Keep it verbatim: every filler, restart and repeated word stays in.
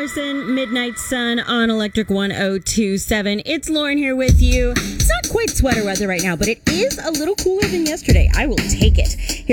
Anderson, Midnight Sun on Electric one oh two point seven. It's Lauren here with you. It's not quite sweater weather right now, but it is a little cooler than yesterday. I will take it. Here